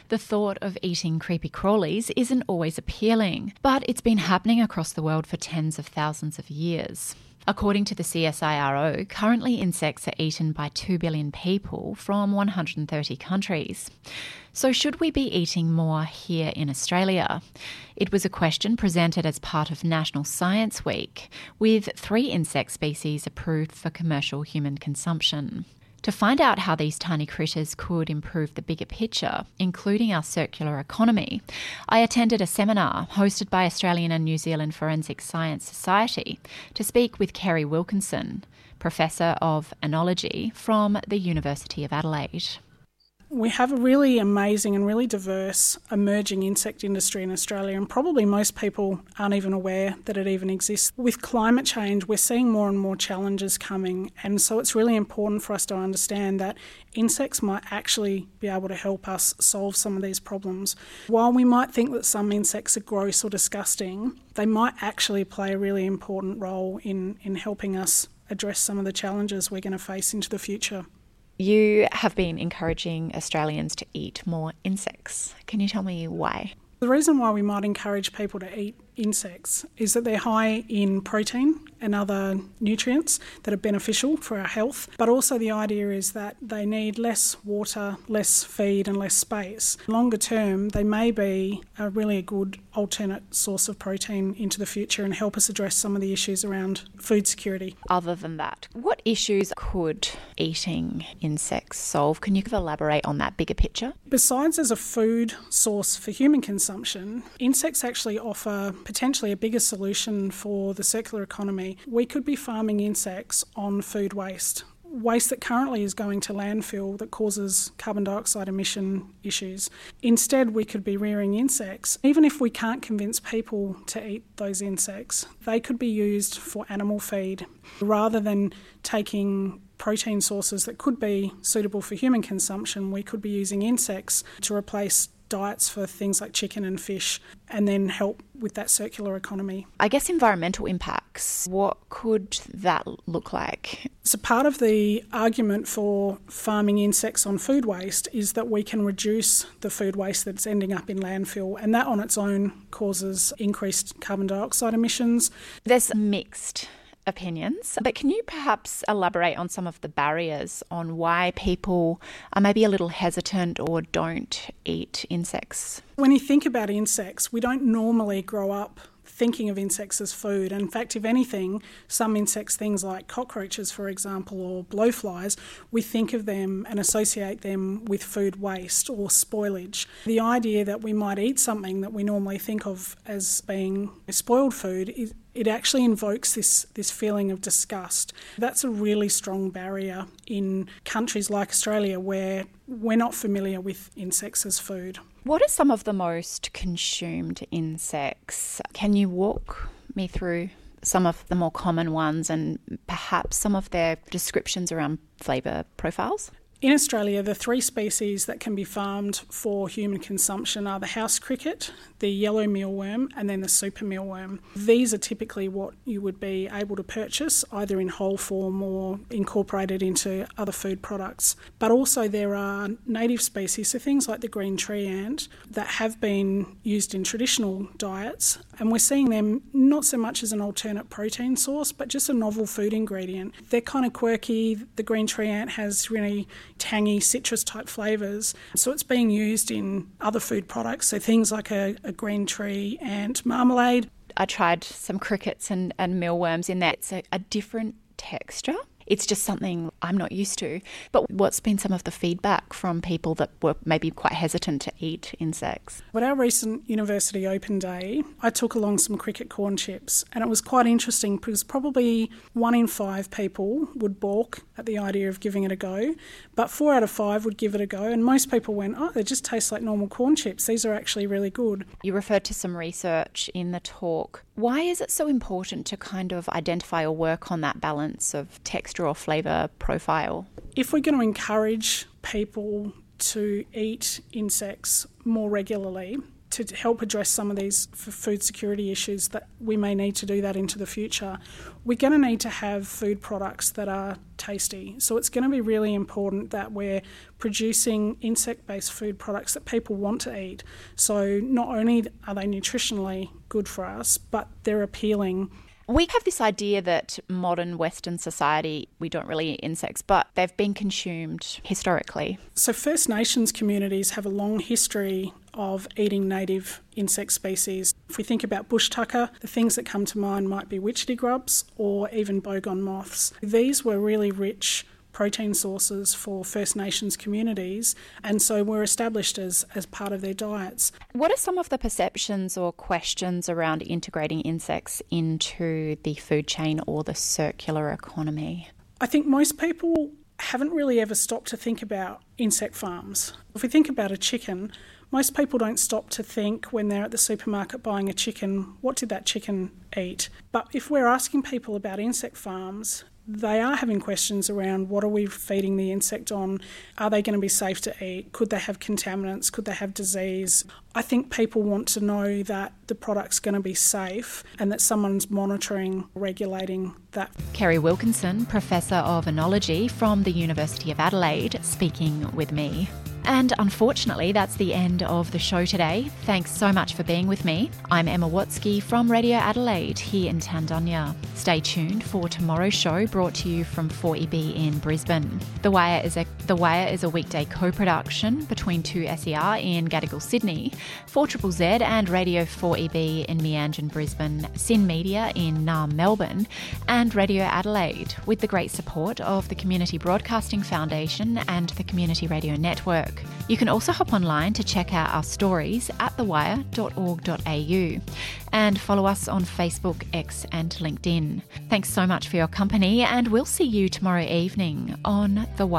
The thought of eating creepy crawlies isn't always appealing, but it's been happening across the world for tens of thousands of years. According to the CSIRO, currently insects are eaten by 2 billion people from 130 countries. So should we be eating more here in Australia? It was a question presented as part of National Science Week, with 3 insect species approved for commercial human consumption. To find out how these tiny critters could improve the bigger picture, including our circular economy, I attended a seminar hosted by Australian and New Zealand Forensic Science Society to speak with Kerry Wilkinson, Professor of Enology from the University of Adelaide. We have a really amazing and really diverse emerging insect industry in Australia, and probably most people aren't even aware that it even exists. With climate change, we're seeing more and more challenges coming, and so it's really important for us to understand that insects might actually be able to help us solve some of these problems. While we might think that some insects are gross or disgusting, they might actually play a really important role in helping us address some of the challenges we're going to face into the future. You have been encouraging Australians to eat more insects. Can you tell me why? The reason why we might encourage people to eat insects is that they're high in protein and other nutrients that are beneficial for our health, but also the idea is that they need less water, less feed and less space. Longer term, they may be a really good alternate source of protein into the future and help us address some of the issues around food security. Other than that, what issues could eating insects solve? Can you elaborate on that bigger picture? Besides as a food source for human consumption, insects actually offer potentially a bigger solution for the circular economy. We could be farming insects on food waste that currently is going to landfill that causes carbon dioxide emission issues. Instead, we could be rearing insects. Even if we can't convince people to eat those insects, they could be used for animal feed rather than taking protein sources that could be suitable for human consumption. We could be using insects to replace diets for things like chicken and fish and then help with that circular economy. I guess environmental impacts, what could that look like? So part of the argument for farming insects on food waste is that we can reduce the food waste that's ending up in landfill, and that on its own causes increased carbon dioxide emissions. There's mixed opinions, but can you perhaps elaborate on some of the barriers on why people are maybe a little hesitant or don't eat insects? When you think about insects, we don't normally grow up thinking of insects as food. In fact, if anything, some insects, things like cockroaches, for example, or blowflies, we think of them and associate them with food waste or spoilage. The idea that we might eat something that we normally think of as being spoiled food, it actually invokes this feeling of disgust. That's a really strong barrier in countries like Australia where we're not familiar with insects as food. What are some of the most consumed insects? Can you walk me through some of the more common ones and perhaps some of their descriptions around flavour profiles? In Australia, the 3 species that can be farmed for human consumption are the house cricket, the yellow mealworm, and then the super mealworm. These are typically what you would be able to purchase either in whole form or incorporated into other food products. But also there are native species, so things like the green tree ant, that have been used in traditional diets, and we're seeing them not so much as an alternate protein source, but just a novel food ingredient. They're kind of quirky. The green tree ant has really tangy citrus type flavours, so it's being used in other food products, so things like a green tree ant marmalade. I tried some crickets and mealworms in that. It's a different texture. It's just something I'm not used to. But what's been some of the feedback from people that were maybe quite hesitant to eat insects? At our recent University Open Day, I took along some cricket corn chips, and it was quite interesting because probably 1 in 5 people would balk at the idea of giving it a go, but 4 out of 5 would give it a go, and most people went, oh, they just taste like normal corn chips. These are actually really good. You referred to some research in the talk. Why is it so important to kind of identify or work on that balance of texture or flavour profile? If we're going to encourage people to eat insects more regularly, to help address some of these food security issues that we may need to do that into the future, we're going to need to have food products that are tasty. So it's going to be really important that we're producing insect-based food products that people want to eat. So not only are they nutritionally good for us, but they're appealing. We have this idea that modern Western society, we don't really eat insects, but they've been consumed historically. So First Nations communities have a long history of eating native insect species. If we think about bush tucker, the things that come to mind might be witchetty grubs or even bogon moths. These were really rich protein sources for First Nations communities, and so were established as part of their diets. What are some of the perceptions or questions around integrating insects into the food chain or the circular economy? I think most people haven't really ever stopped to think about insect farms. If we think about a chicken, most people don't stop to think when they're at the supermarket buying a chicken, what did that chicken eat? But if we're asking people about insect farms, they are having questions around what are we feeding the insect on? Are they going to be safe to eat? Could they have contaminants? Could they have disease? I think people want to know that the product's going to be safe and that someone's monitoring, regulating that. Kerry Wilkinson, Professor of Enology from the University of Adelaide, speaking with me. And unfortunately, that's the end of the show today. Thanks so much for being with me. I'm Emma Watsky from Radio Adelaide here in Tandunya. Stay tuned for tomorrow's show, brought to you from 4EB in Brisbane. The Wire is a weekday co-production between 2SER in Gadigal, Sydney, 4ZZZ and Radio 4EB in Meanjin, Brisbane, Sin Media in Naarm, Melbourne, and Radio Adelaide, with the great support of the Community Broadcasting Foundation and the Community Radio Network. You can also hop online to check out our stories at thewire.org.au and follow us on Facebook, X and LinkedIn. Thanks so much for your company, and we'll see you tomorrow evening on The Wire.